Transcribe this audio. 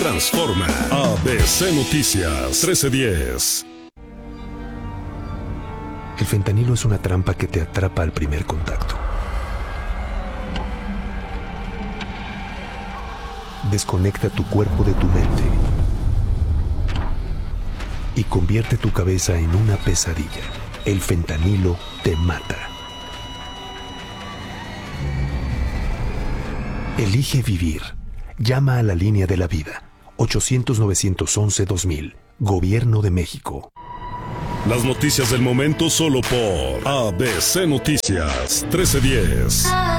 Transforma. ABC Noticias 1310. El fentanilo es una trampa que te atrapa al primer contacto. Desconecta tu cuerpo de tu mente y convierte tu cabeza en una pesadilla. El fentanilo te mata. Elige vivir. Llama a la línea de la vida. 800-911-2000. Gobierno de México. Las noticias del momento solo por ABC Noticias 1310.